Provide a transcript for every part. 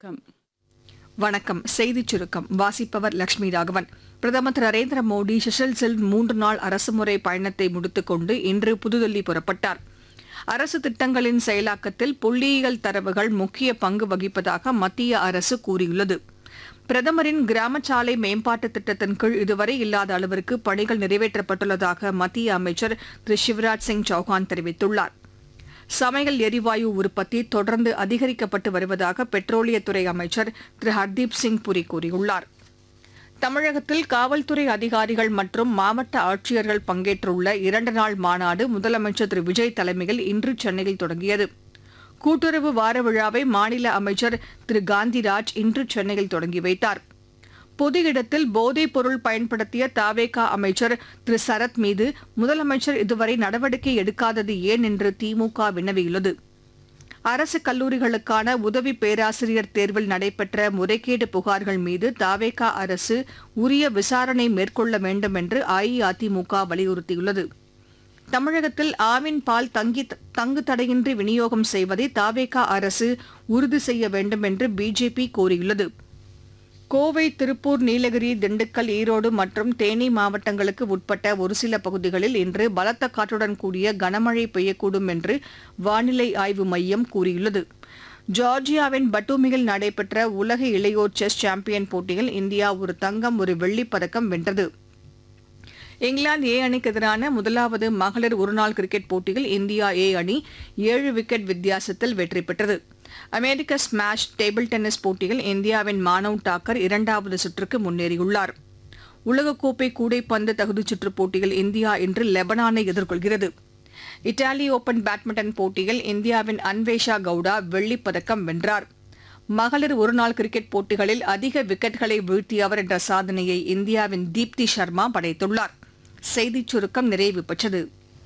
வணக்கம். வணக்கம். செய்திச் சுருக்கம் வாசிப்பவர் லட்சுமி ராகவன். பிரதமர் திரு நரேந்திர மோடி செஷல்ஸில் 3 நாள் அரசுமுறை பயணத்தை முடித்துக் கொண்டு இன்று புதுதில்லி புறப்பட்டார். அரசு திட்டங்களின் செயலாக்கத்தில் புள்ளியியல் தரவுகள் முக்கிய பங்கு வகிப்பதாக மத்திய அரசு கூறியுள்ளது. பிரதமரின் கிராமச்சாலை மேம்பாட்டுத் திட்டத்தின் கீழ் இதுவரை இல்லாத அளவிற்கு பணிகள் நிறைவேற்றப்பட்டுள்ளதாக மத்திய அமைச்சர் திரு சிவராஜ் சிங் சௌஹான் தெரிவித்துள்ளார். சமையல் எரிவாயு உற்பத்தி தொடர்ந்து அதிகரிக்கப்பட்டு வருவதாக பெட்ரோலியத்துறை அமைச்சர் திரு ஹர்தீப் சிங் புரி கூறியுள்ளார். தமிழகத்தில் காவல்துறை அதிகாரிகள் மற்றும் மாவட்ட ஆட்சியர்கள் பங்கேற்றுள்ள 2 நாள் மாநாடு முதலமைச்சர் திரு விஜய் தலைமையில் இன்று சென்னையில் தொடங்கியது. கூட்டுறவு வார விழாவை மாநில அமைச்சர் திரு காந்திராஜ் இன்று சென்னையில் தொடங்கி வைத்தார். பொது இடத்தில் போதைப் பொருள் பயன்படுத்திய தவேகா அமைச்சர் திரு சரத் மீது முதலமைச்சர் இதுவரை நடவடிக்கை எடுக்காதது ஏன் என்று திமுக வினவியுள்ளது. அரசு கல்லூரிகளுக்கான உதவி பேராசிரியர் தேர்வில் நடைபெற்ற முறைகேடு புகார்கள் மீது தவேகா அரசு உரிய விசாரணை மேற்கொள்ள வேண்டும் என்று அஇஅதிமுக வலியுறுத்தியுள்ளது. தமிழகத்தில் ஆவின் பால் தங்கு தடையின்றி விநியோகம் செய்வதை தவேகா அரசு உறுதி செய்ய வேண்டும் என்று பிஜேபி கோரியுள்ளது. கோவை, திருப்பூர், நீலகிரி, திண்டுக்கல், ஈரோடு மற்றும் தேனி மாவட்டங்களுக்கு உட்பட்ட ஒரு சில பகுதிகளில் இன்று பலத்த காற்றுடன் கூடிய கனமழை பெய்யக்கூடும் என்று வானிலை ஆய்வு மையம் கூறியுள்ளது. ஜார்ஜியாவின் பட்டூமியில் நடைபெற்ற உலக இளையோர் செஸ் சாம்பியன் போட்டியில் இந்தியா ஒரு தங்கம், ஒரு வெள்ளிப் பதக்கம் வென்றது. இங்கிலாந்து ஏ அணிக்கு எதிரான முதலாவது மகளிர் ஒருநாள் கிரிக்கெட் போட்டியில் இந்தியா ஏ அணி 7 விக்கெட் வித்தியாசத்தில் வெற்றி பெற்றது. அமெரிக்க ஸ்மாஷ் டேபிள் டென்னிஸ் போட்டியில் இந்தியாவின் மானவ் டாக்கர் 2வது சுற்றுக்கு முன்னேறியுள்ளார். உலகக்கோப்பை கூடைப்பந்து தகுதிச்சுற்றுப் போட்டியில் இந்தியா இன்று லெபனானை எதிர்கொள்கிறது. இத்தாலி ஓபன் பேட்மிண்டன் போட்டியில் இந்தியாவின் அன்வேஷா கவுடா வெள்ளிப் பதக்கம் வென்றார். மகளிர் ஒருநாள் கிரிக்கெட் போட்டிகளில் அதிக விக்கெட்களை வீழ்த்தியவர் என்ற சாதனையை இந்தியாவின் தீப்தி சர்மா படைத்துள்ளார். செய்திச் சுருக்கம் நிறைவு பெற்றது.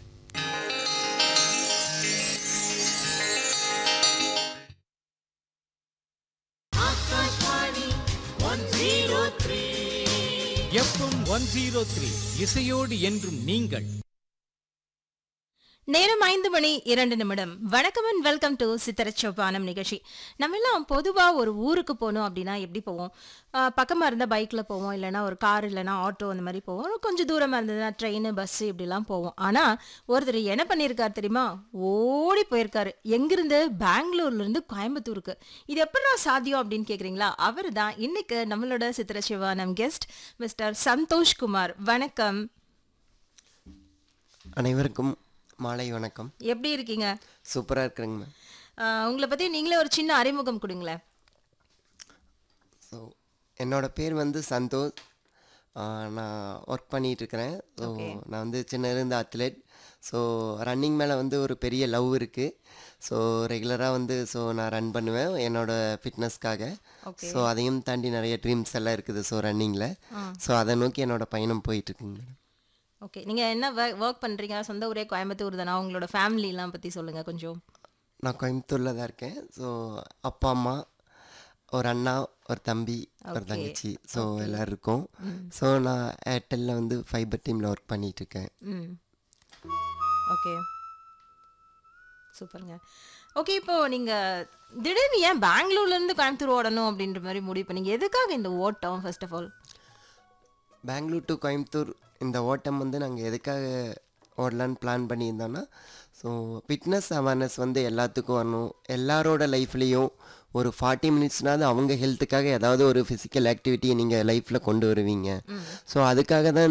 எஃப்எம் 103 இசையோடு என்றும் நீங்கள். நேரம் 5:02. வணக்கம் அண்ட் வெல்கம் டு சித்திரச்சோபானம் நிகழ்ச்சி. நம்ம எல்லாம் பொதுவா ஒரு ஊருக்கு போகணும் அப்படின்னா எப்படி போவோம்? பக்கமா இருந்தா பைக்ல போவோம், இல்லைன்னா ஒரு கார், இல்லைன்னா ஆட்டோ, அந்த மாதிரி போவோம். கொஞ்சம் தூரமா இருந்ததுன்னா ட்ரெயின், பஸ் இப்படிலாம் போவோம். ஆனா ஒருத்தர் என்ன பண்ணியிருக்காரு தெரியுமா? ஓடி போயிருக்காரு. எங்கிருந்து? பெங்களூர்ல இருந்து கோயம்புத்தூருக்கு. இது எப்படி சாத்தியம் அப்படின்னு கேக்குறீங்களா? அவர் தான் இன்னைக்கு நம்மளோட சித்திரச்சோபானம் கெஸ்ட் மிஸ்டர் சந்தோஷ்குமார். வணக்கம். அனைவருக்கும் மாலை வணக்கம். எப்படி இருக்கீங்க? சூப்பராக இருக்கிறேங்க மேம். உங்களை பற்றி நீங்களே ஒரு சின்ன அறிமுகம் கொடுங்களேன். ஸோ என்னோட பேர் வந்து சந்தோஷ். நான் ஒர்க் பண்ணிகிட்ருக்கிறேன். ஸோ நான் வந்து சின்னலேருந்து அத்லெட். ஸோ ரன்னிங் மேலே வந்து ஒரு பெரிய லவ் இருக்குது. ஸோ ரெகுலராக வந்து நான் ரன் பண்ணுவேன் என்னோடய ஃபிட்னஸ்க்காக. ஸோ அதையும் தாண்டி நிறைய ட்ரீம்ஸ் எல்லாம் இருக்குது ரன்னிங்கில். ஸோ அதை நோக்கி என்னோடய பயணம் போயிட்டுருக்குங்க மேடம். ஓகே, நீங்கள் என்ன ஒர்க் பண்ணுறீங்க? சொந்த ஊரே கோயம்புத்தூர் தானே? உங்களோட ஃபேமிலிலாம் பற்றி சொல்லுங்கள் கொஞ்சம். நான் கோயம்புத்தூரில் தான் இருக்கேன். ஸோ அப்பா, அம்மா, ஒரு அண்ணா, ஒரு தம்பி, ஒரு தங்கச்சி, ஸோ எல்லோரும் இருக்கோம். ஸோ நான் ஏர்டெல்லில் வந்து ஃபைபர் டீமில் ஒர்க் பண்ணிகிட்ருக்கேன். ஓகே, சூப்பருங்க. ஓகே, இப்போது நீங்கள் திடீர்னு ஏன் பெங்களூர்லேருந்து கோயம்புத்தூர் ஓடணும் அப்படின்ற மாதிரி முடிவு பண்ணீங்க? எதுக்காக இந்த ஓட்டம்? First of all Bangalore to Coimbatore இந்த ஓட்டம் வந்து நாங்கள் எதுக்காக ஓடலான்னு பிளான் பண்ணியிருந்தோன்னா, ஸோ ஃபிட்னஸ் அவேர்னஸ் வந்து எல்லாத்துக்கும் வரணும். எல்லாரோட லைஃப்லேயும் ஒரு 40 மினிட்ஸ்னாவது அவங்க ஹெல்த்துக்காக ஏதாவது ஒரு ஃபிசிக்கல் ஆக்டிவிட்டியை நீங்கள் லைஃப்பில் கொண்டு வருவீங்க. ஸோ அதுக்காக தான்